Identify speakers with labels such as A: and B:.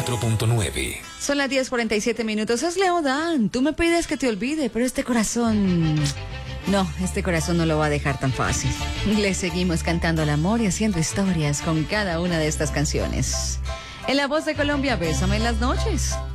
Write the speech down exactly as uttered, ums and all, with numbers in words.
A: cuatro punto nueve.
B: Son las diez cuarenta y siete minutos. Es Leodán. Tú me pides que te olvide, pero este corazón... No, este corazón no lo va a dejar tan fácil. Le seguimos cantando al amor y haciendo historias con cada una de estas canciones. En la voz de Colombia, bésame en las noches.